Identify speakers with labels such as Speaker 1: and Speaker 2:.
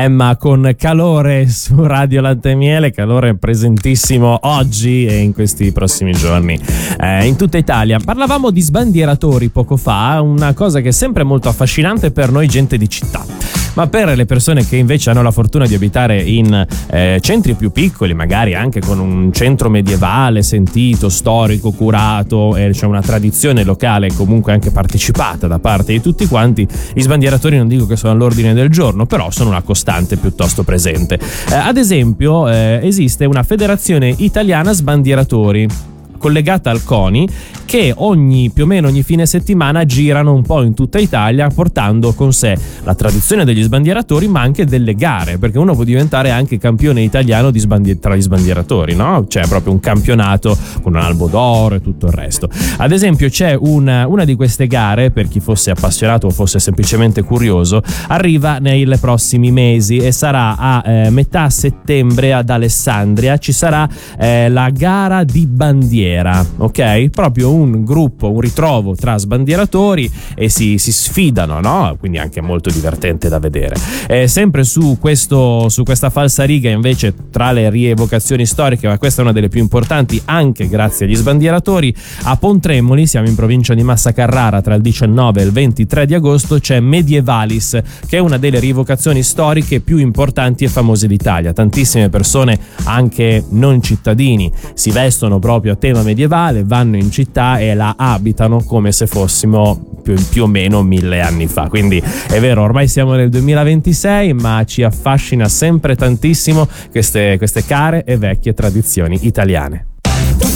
Speaker 1: Emma con Calore su Radio Latte e Miele, calore presentissimo oggi e in questi prossimi giorni in tutta Italia. Parlavamo di sbandieratori poco fa, una cosa che è sempre molto affascinante per noi gente di città. Ma per le persone che invece hanno la fortuna di abitare in centri più piccoli, magari anche con un centro medievale sentito, storico, curato, c'è una tradizione locale comunque anche partecipata da parte di tutti quanti, gli sbandieratori non dico che sono all'ordine del giorno, però sono una costante piuttosto presente. Ad esempio esiste una federazione italiana sbandieratori collegata al CONI, che più o meno ogni fine settimana girano un po' in tutta Italia portando con sé la tradizione degli sbandieratori, ma anche delle gare, perché uno può diventare anche campione italiano tra gli sbandieratori, no? C'è proprio un campionato con un albo d'oro e tutto il resto. Ad esempio c'è una di queste gare, per chi fosse appassionato o fosse semplicemente curioso, arriva nei prossimi mesi e sarà a metà settembre ad Alessandria. Ci sarà la gara di bandiera, ok? Proprio un gruppo, un ritrovo tra sbandieratori e si sfidano, no? Quindi anche molto divertente da vedere. Sempre su questa falsariga invece, tra le rievocazioni storiche, ma questa è una delle più importanti anche grazie agli sbandieratori, a Pontremoli, siamo in provincia di Massa Carrara, tra il 19 e il 23 di agosto c'è Medievalis, che è una delle rievocazioni storiche più importanti e famose d'Italia. Tantissime persone, anche non cittadini, si vestono proprio a tema medievale, vanno in città e la abitano come se fossimo più o meno 1000 anni fa. Quindi è vero, ormai siamo nel 2026, ma ci affascina sempre tantissimo queste care e vecchie tradizioni italiane.